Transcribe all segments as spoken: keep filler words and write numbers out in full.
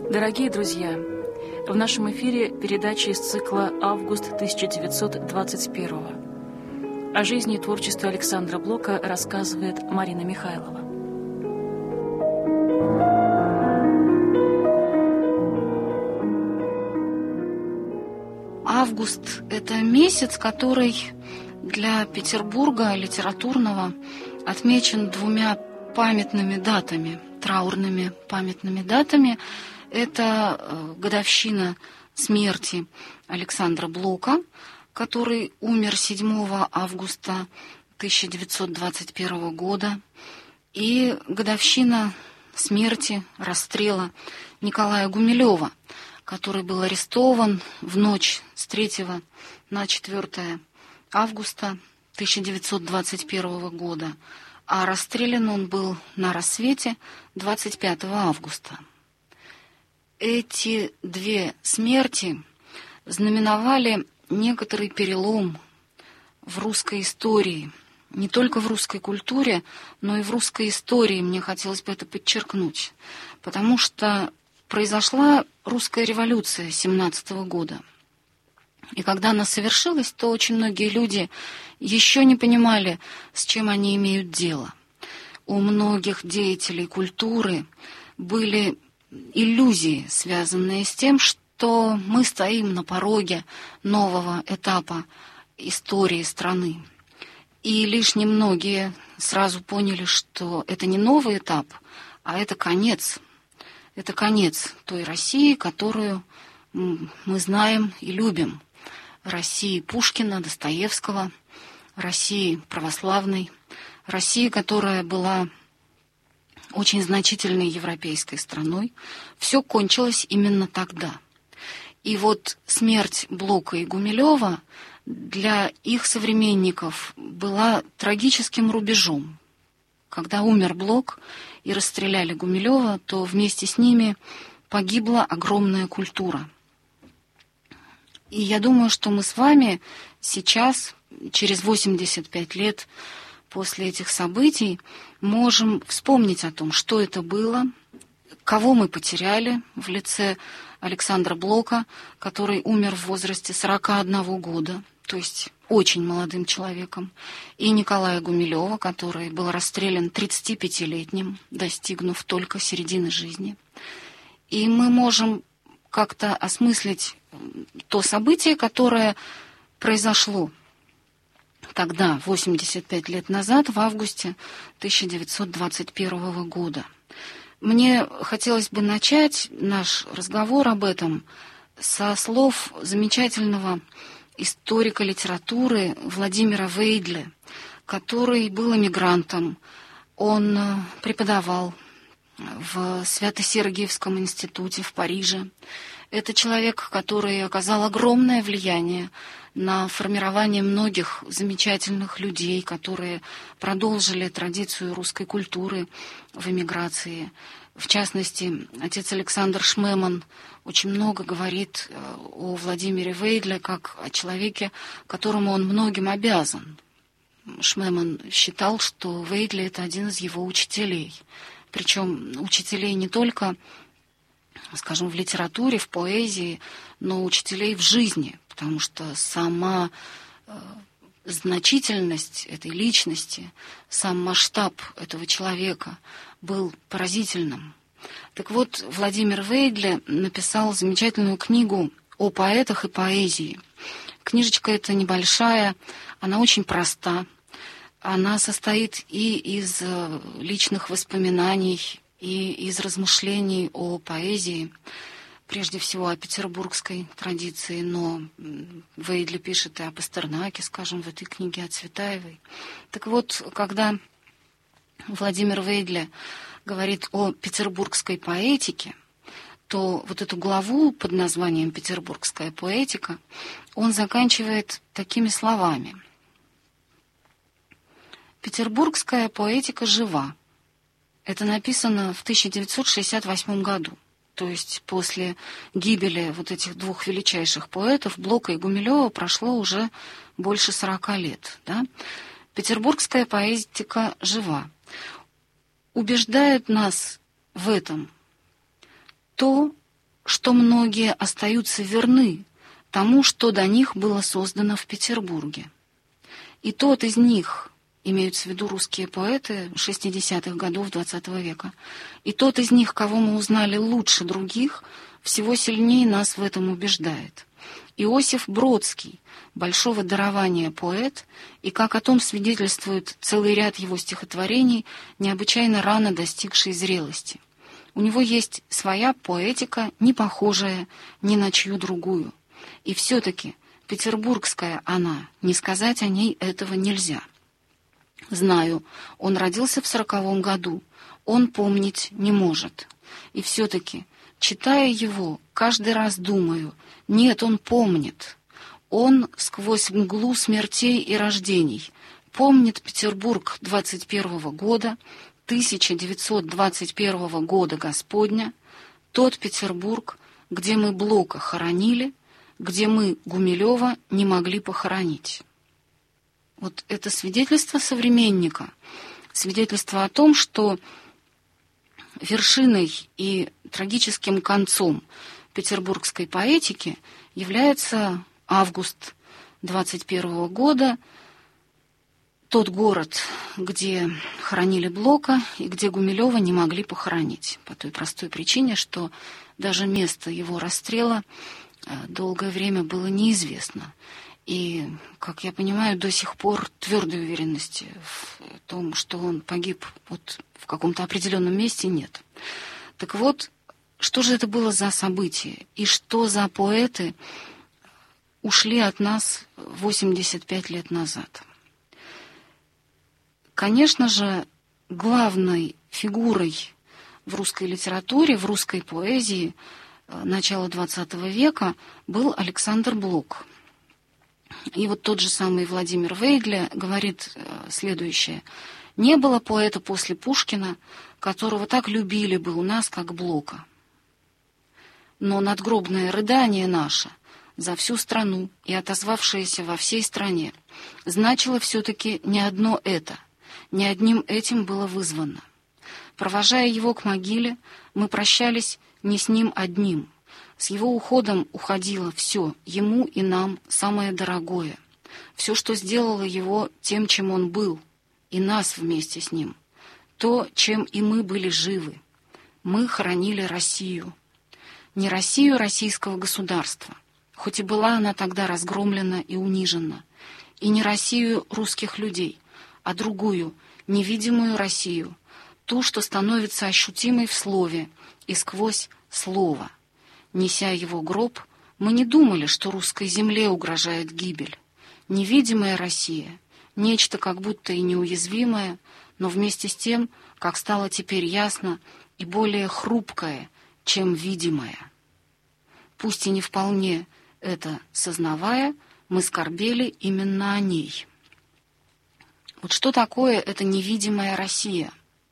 Дорогие друзья, в нашем эфире передача из цикла «Август тысяча девятьсот двадцать первого». О жизни и творчестве Александра Блока рассказывает Марина Михайлова. Август – это месяц, который для Петербурга литературного отмечен двумя памятными датами, траурными памятными датами. Это годовщина смерти Александра Блока, который умер седьмого августа тысяча девятьсот двадцать первого года, и годовщина смерти, расстрела Николая Гумилева, который был арестован в ночь с третьего на четвёртое августа тысяча девятьсот двадцать первого года, а расстрелян он был на рассвете двадцать пятого августа. Эти две смерти знаменовали некоторый перелом в русской истории, не только в русской культуре, но и в русской истории, мне хотелось бы это подчеркнуть, потому что произошла русская революция семнадцатого года. И когда она совершилась, то очень многие люди еще не понимали, с чем они имеют дело. У многих деятелей культуры были иллюзии, связанные с тем, что мы стоим на пороге нового этапа истории страны. И лишь немногие сразу поняли, что это не новый этап, а это конец. Это конец той России, которую мы знаем и любим. России Пушкина, Достоевского, России православной, России, которая была очень значительной европейской страной. Все кончилось именно тогда. И вот смерть Блока и Гумилева для их современников была трагическим рубежом. Когда умер Блок и расстреляли Гумилева, то вместе с ними погибла огромная культура. И я думаю, что мы с вами сейчас, через восемьдесят пять лет после этих событий, можем вспомнить о том, что это было, кого мы потеряли в лице Александра Блока, который умер в возрасте сорока одного года, то есть очень молодым человеком, и Николая Гумилева, который был расстрелян тридцатипятилетним, достигнув только середины жизни. И мы можем как-то осмыслить то событие, которое произошло тогда, восемьдесят пять лет назад, в августе тысяча девятьсот двадцать первого года. Мне хотелось бы начать наш разговор об этом со слов замечательного историка литературы Владимира Вейдле, который был эмигрантом. Он преподавал в Свято-Сергиевском институте в Париже. Это человек, который оказал огромное влияние на формирование многих замечательных людей, которые продолжили традицию русской культуры в эмиграции. В частности, отец Александр Шмеман очень много говорит о Владимире Вейдле как о человеке, которому он многим обязан. Шмеман считал, что Вейдле — это один из его учителей. Причем учителей не только, скажем, в литературе, в поэзии, но учителей в жизни, потому что сама э, значительность этой личности, сам масштаб этого человека был поразительным. Так вот, Владимир Вейдле написал замечательную книгу о поэтах и поэзии. Книжечка эта небольшая, она очень проста. Она состоит и из личных воспоминаний, и из размышлений о поэзии, прежде всего о петербургской традиции, но Вейдле пишет и о Пастернаке, скажем, в этой книге, о Цветаевой. Так вот, когда Владимир Вейдле говорит о петербургской поэтике, то вот эту главу под названием «Петербургская поэтика» он заканчивает такими словами. «Петербургская поэтика жива». Это написано в тысяча девятьсот шестьдесят восьмом году, то есть после гибели вот этих двух величайших поэтов, Блока и Гумилева, прошло уже больше сорока лет. Да? Петербургская поэтика жива. Убеждает нас в этом то, что многие остаются верны тому, что до них было создано в Петербурге. И тот из них, имеются в виду русские поэты шестидесятых годов двадцатого века, и тот из них, кого мы узнали лучше других, всего сильнее нас в этом убеждает. Иосиф Бродский, большого дарования поэт, и, как о том свидетельствует целый ряд его стихотворений, необычайно рано достигший зрелости. У него есть своя поэтика, не похожая ни на чью другую. И все-таки петербургская она, не сказать о ней этого нельзя. Знаю, он родился в сороковом году, он помнить не может. И все-таки, читая его, каждый раз думаю, нет, он помнит. Он сквозь мглу смертей и рождений помнит Петербург двадцать первого года, тысяча девятьсот двадцать первого года Господня, тот Петербург, где мы Блока хоронили, где мы Гумилева не могли похоронить. Вот это свидетельство современника, свидетельство о том, что вершиной и трагическим концом петербургской поэтики является август двадцать первого года, тот город, где хоронили Блока и где Гумилева не могли похоронить. По той простой причине, что даже место его расстрела долгое время было неизвестно. И, как я понимаю, до сих пор твердой уверенности в том, что он погиб вот в каком-то определенном месте, нет. Так вот, что же это было за событие? И что за поэты ушли от нас восемьдесят пять лет назад? Конечно же, главной фигурой в русской литературе, в русской поэзии начала двадцатого века был Александр Блок. И вот тот же самый Владимир Вейдле говорит следующее. «Не было поэта после Пушкина, которого так любили бы у нас, как Блока. Но надгробное рыдание наше за всю страну и отозвавшееся во всей стране значило все-таки не одно это, не одним этим было вызвано. Провожая его к могиле, мы прощались не с ним одним. С его уходом уходило все, ему и нам самое дорогое, все, что сделало его тем, чем он был, и нас вместе с ним, то, чем и мы были живы. Мы хоронили Россию. Не Россию российского государства, хоть и была она тогда разгромлена и унижена, и не Россию русских людей, а другую, невидимую Россию, ту, что становится ощутимой в слове и сквозь слово. Неся его гроб, мы не думали, что русской земле угрожает гибель. Невидимая Россия, нечто как будто и неуязвимое, но вместе с тем, как стало теперь ясно, и более хрупкое, чем видимое. Пусть и не вполне это сознавая, мы скорбели именно о ней. Вот что такое эта невидимая Россия,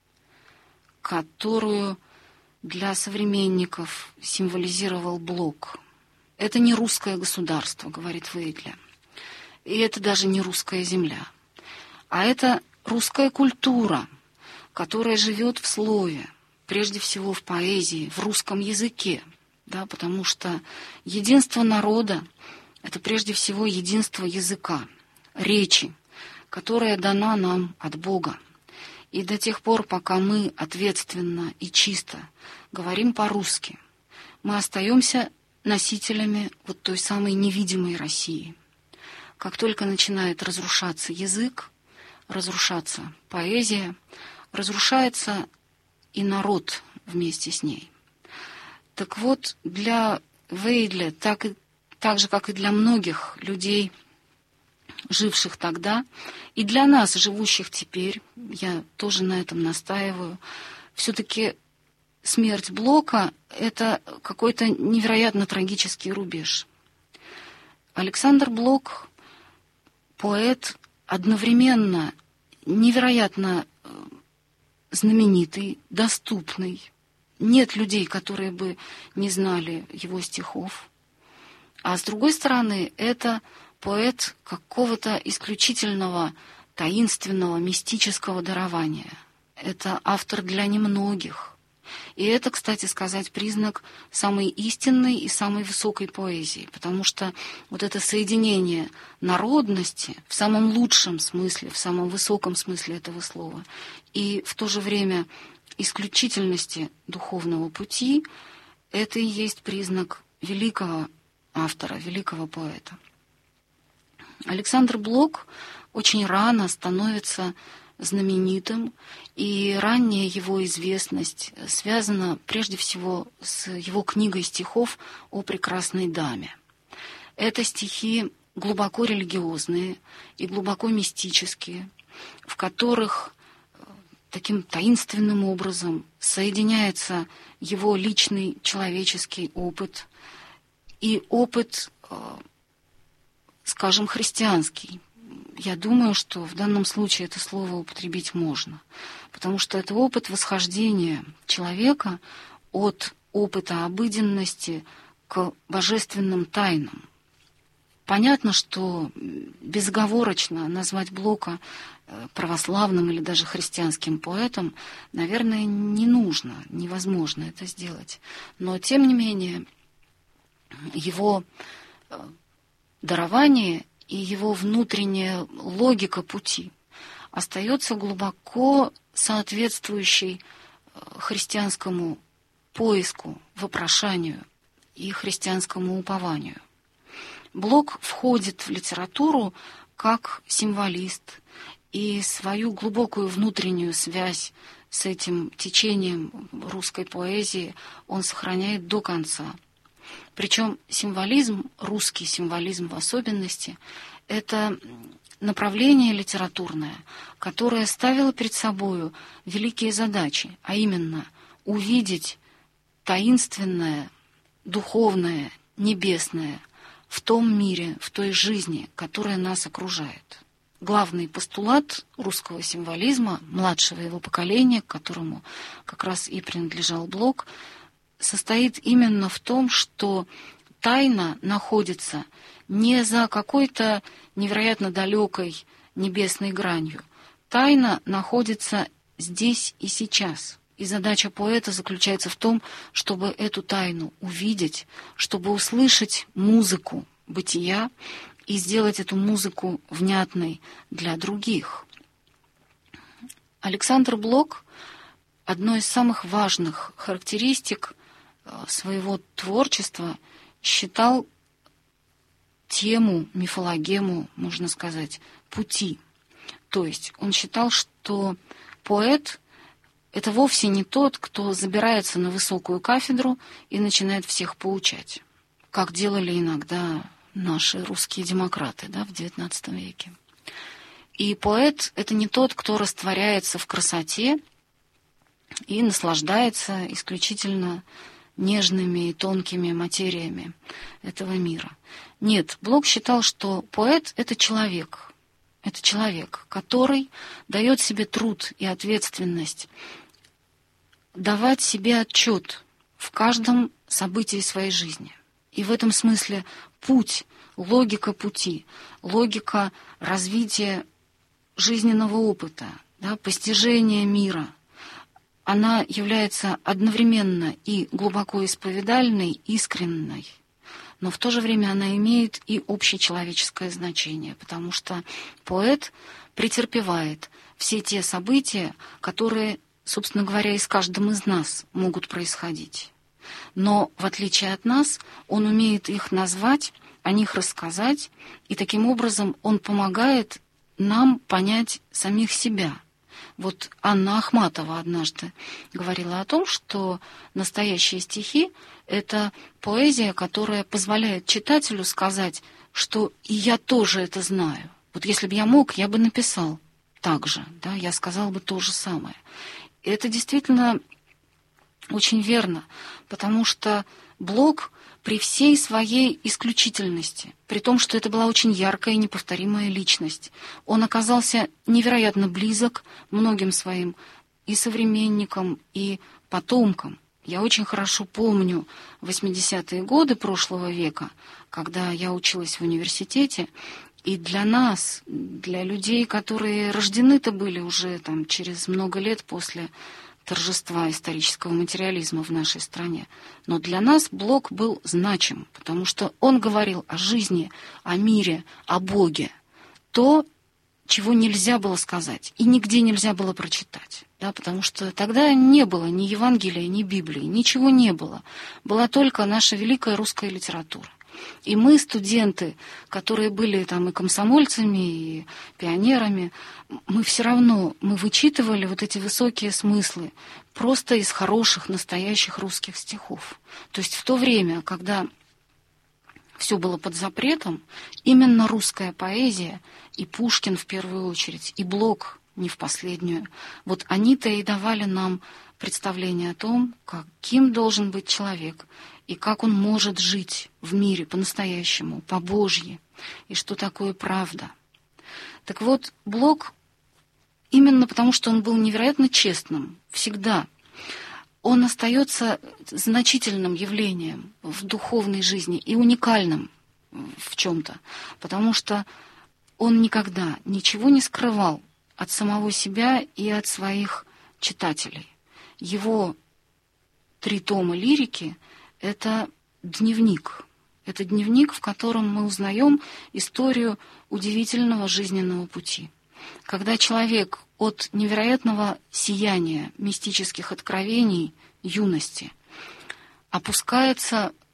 которую для современников символизировал Блок? Это не русское государство, говорит Вейдле, и это даже не русская земля, а это русская культура, которая живет в слове, прежде всего в поэзии, в русском языке, да, потому что единство народа — это прежде всего единство языка, речи, которая дана нам от Бога. И до тех пор, пока мы ответственно и чисто говорим по-русски, мы остаемся носителями вот той самой невидимой России. Как только начинает разрушаться язык, разрушаться поэзия, разрушается и народ вместе с ней. Так вот, для Вейдле, так, и, так же, как и для многих людей, живших тогда, и для нас, живущих теперь, я тоже на этом настаиваю, все-таки смерть Блока — это какой-то невероятно трагический рубеж. Александр Блок — поэт одновременно невероятно знаменитый, доступный. Нет людей, которые бы не знали его стихов. А с другой стороны, это поэт какого-то исключительного, таинственного, мистического дарования. Это автор для немногих. И это, кстати сказать, признак самой истинной и самой высокой поэзии, потому что вот это соединение народности в самом лучшем смысле, в самом высоком смысле этого слова, и в то же время исключительности духовного пути, это и есть признак великого автора, великого поэта. Александр Блок очень рано становится знаменитым, и ранняя его известность связана прежде всего с его книгой стихов о прекрасной даме. Это стихи глубоко религиозные и глубоко мистические, в которых таким таинственным образом соединяется его личный человеческий опыт и опыт, скажем, христианский. Я думаю, что в данном случае это слово употребить можно, потому что это опыт восхождения человека от опыта обыденности к божественным тайнам. Понятно, что безоговорочно назвать Блока православным или даже христианским поэтом, наверное, не нужно, невозможно это сделать. Но, тем не менее, его дарование и его внутренняя логика пути остается глубоко соответствующей христианскому поиску, вопрошанию и христианскому упованию. Блок входит в литературу как символист, и свою глубокую внутреннюю связь с этим течением русской поэзии он сохраняет до конца. Причем символизм, русский символизм в особенности, это направление литературное, которое ставило перед собою великие задачи, а именно увидеть таинственное, духовное, небесное в том мире, в той жизни, которая нас окружает. Главный постулат русского символизма, младшего его поколения, к которому как раз и принадлежал Блок, состоит именно в том, что тайна находится не за какой-то невероятно далекой небесной гранью. Тайна находится здесь и сейчас. И задача поэта заключается в том, чтобы эту тайну увидеть, чтобы услышать музыку бытия и сделать эту музыку внятной для других. Александр Блок одной из самых важных характеристик своего творчества считал тему, мифологему, можно сказать, пути. То есть он считал, что поэт — это вовсе не тот, кто забирается на высокую кафедру и начинает всех поучать, как делали иногда наши русские демократы, да, в девятнадцатом веке. И поэт — это не тот, кто растворяется в красоте и наслаждается исключительно нежными и тонкими материями этого мира. Нет, Блок считал, что поэт — это человек. Это человек, который дает себе труд и ответственность давать себе отчет в каждом событии своей жизни. И в этом смысле путь, логика пути, логика развития жизненного опыта, да, постижения мира, она является одновременно и глубоко исповедальной, искренней, но в то же время она имеет и общечеловеческое значение, потому что поэт претерпевает все те события, которые, собственно говоря, и с каждым из нас могут происходить. Но, в отличие от нас, он умеет их назвать, о них рассказать, и таким образом он помогает нам понять самих себя. Вот Анна Ахматова однажды говорила о том, что настоящие стихи — это поэзия, которая позволяет читателю сказать, что и я тоже это знаю. Вот если бы я мог, я бы написал так же, да, я сказал бы то же самое. И это действительно очень верно, потому что Блок при всей своей исключительности, при том, что это была очень яркая и неповторимая личность, он оказался невероятно близок многим своим и современникам, и потомкам. Я очень хорошо помню восьмидесятые годы прошлого века, когда я училась в университете, и для нас, для людей, которые рождены-то были уже там, через много лет после торжества исторического материализма в нашей стране. Но для нас Блок был значим, потому что он говорил о жизни, о мире, о Боге. То, чего нельзя было сказать и нигде нельзя было прочитать. Да, потому что тогда не было ни Евангелия, ни Библии, ничего не было. Была только наша великая русская литература. И мы, студенты, которые были там и комсомольцами, и пионерами, мы все равно, мы вычитывали вот эти высокие смыслы просто из хороших, настоящих русских стихов. То есть в то время, когда все было под запретом, именно русская поэзия, и Пушкин в первую очередь, и Блок не в последнюю, вот они-то и давали нам представление о том, каким должен быть человек, и как он может жить в мире по-настоящему, по-божьи, и что такое правда. Так вот, Блок, именно потому что он был невероятно честным, всегда, он остается значительным явлением в духовной жизни и уникальным в чем-то, потому что он никогда ничего не скрывал от самого себя и от своих читателей. Его три тома лирики — это дневник. Это дневник, в котором мы узнаем историю удивительного жизненного пути. Когда человек от невероятного сияния мистических откровений юности опускается